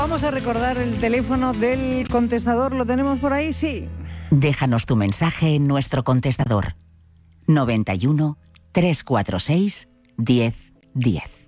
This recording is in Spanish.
Vamos a recordar el teléfono del contestador. ¿Lo tenemos por ahí? Sí. Déjanos tu mensaje en nuestro contestador. 91 346 10 10.